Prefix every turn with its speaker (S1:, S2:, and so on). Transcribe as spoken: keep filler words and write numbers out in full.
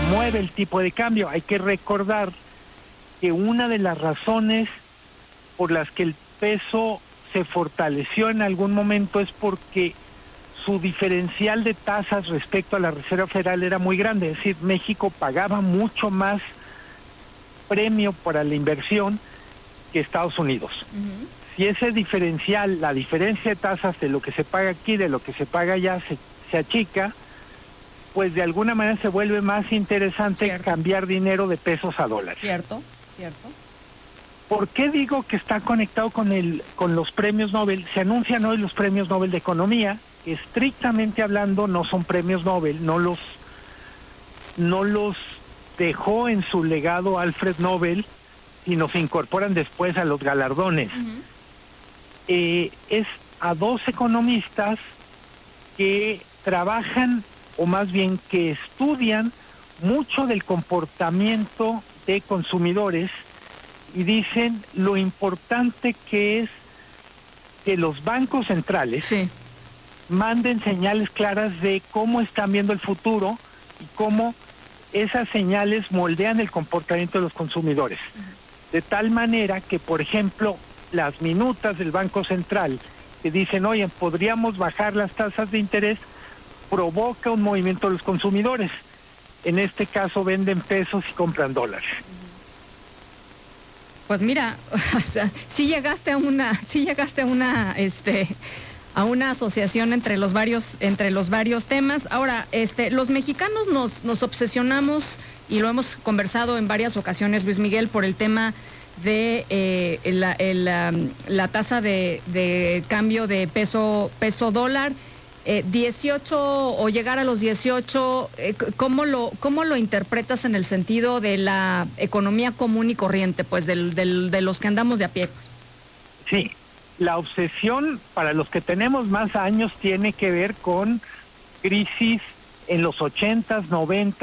S1: mueve el tipo de cambio. Hay que recordar que una de las razones por las que el peso se fortaleció en algún momento es porque su diferencial de tasas respecto a la Reserva Federal era muy grande, es decir, México pagaba mucho más premio para la inversión que Estados Unidos. Uh-huh. Si ese diferencial, la diferencia de tasas de lo que se paga aquí, de lo que se paga allá, se, se achica, pues de alguna manera se vuelve más interesante cierto. Cambiar dinero de pesos a dólares.
S2: Cierto, cierto.
S1: ¿Por qué digo que está conectado con el con los premios Nobel? Se anuncian hoy los premios Nobel de Economía, que estrictamente hablando no son premios Nobel, no los no los dejó en su legado Alfred Nobel, sino se incorporan después a los galardones. Uh-huh. Eh, es a dos economistas que trabajan, o más bien que estudian mucho del comportamiento de consumidores y dicen lo importante que es que los bancos centrales sí. manden señales claras de cómo están viendo el futuro y cómo esas señales moldean el comportamiento de los consumidores. Uh-huh. De tal manera que, por ejemplo, las minutas del Banco Central que dicen, oye, podríamos bajar las tasas de interés, provoca un movimiento de los consumidores. En este caso venden pesos y compran dólares.
S2: Pues mira, o sea, sí llegaste a una, sí llegaste a una, este, a una asociación entre los varios, entre los varios temas. Ahora, este, los mexicanos nos, nos obsesionamos y lo hemos conversado en varias ocasiones, Luis Miguel, por el tema de eh, la, el, um, la tasa de, de cambio de peso, peso dólar. Eh, dieciocho o llegar a los dieciocho, eh, ¿cómo lo cómo lo interpretas en el sentido de la economía común y corriente, pues del, del, de los que andamos de a pie?
S1: Sí, la obsesión para los que tenemos más años tiene que ver con crisis en los ochentas, noventas,